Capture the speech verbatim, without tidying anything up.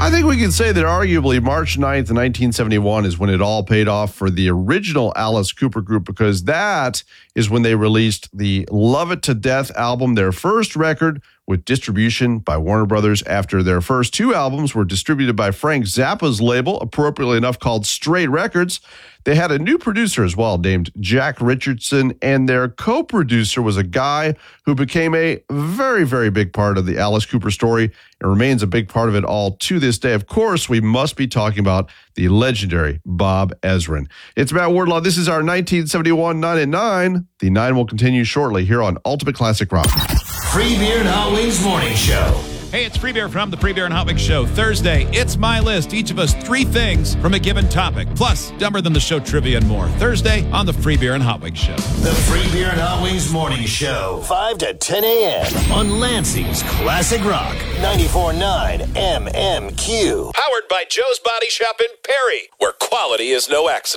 I think we can say that arguably March ninth, nineteen seventy-one is when it all paid off for the original Alice Cooper group, because that is when they released the Love It to Death album, their first record with distribution by Warner Brothers after their first two albums were distributed by Frank Zappa's label, appropriately enough called Straight Records. They had a new producer as well named Jack Richardson, and their co-producer was a guy who became a very, very big part of the Alice Cooper story and remains a big part of it all to this day. Of course, we must be talking about the legendary Bob Ezrin. It's Matt Wardlaw. This is our nineteen seventy-one nine at nine. The nine will continue shortly here on Ultimate Classic Rock. Free Beer and Hot Wings Morning Show. Hey, it's Free Beer from the Free Beer and Hot Wings Show. Thursday, it's my list. Each of us three things from a given topic, plus Dumber Than the Show trivia and more. Thursday on the Free Beer and Hot Wings Show. The Free Beer and Hot Wings Morning Show. five to ten a.m. on Lansing's Classic Rock. ninety-four point nine M M Q. Powered by Joe's Body Shop in Perry, where quality is no accident.